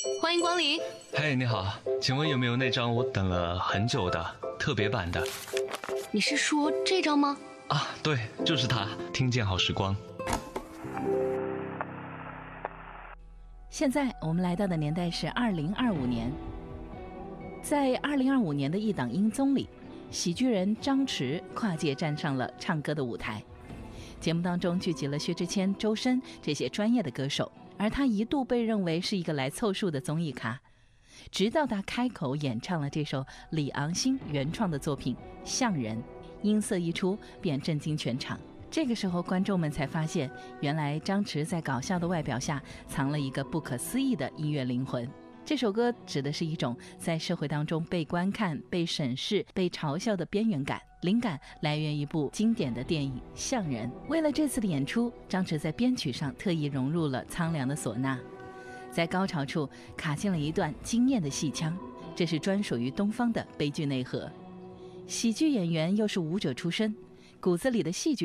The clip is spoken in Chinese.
欢迎光临。 嘿，你好，请问有没有那张我等了很久的特别版的？ 你是说这张吗？ 啊，对，就是它，听见好时光。 现在我们来到的年代是2025年，在2025年的一档音综里，喜剧人张弛跨界站上了唱歌的舞台。节目当中聚集了薛之谦、周深这些专业的歌手，而他一度被认为是一个来凑数的综艺咖，直到他开口演唱了这首李昂星原创的作品《像人》，音色一出便震惊全场。这个时候观众们才发现，原来张弛在搞笑的外表下藏了一个不可思议的音乐灵魂。这首歌指的是一种在社会当中被观看、被审视、被嘲笑的边缘感，灵感来源一部经典的电影《像人》。为了这次的演出，张弛在编曲上特意融入了苍凉的唢呐，在高潮处卡进了一段惊艳的戏腔，这是专属于东方的悲剧内核。喜剧演员又是舞者出身，骨子里的戏剧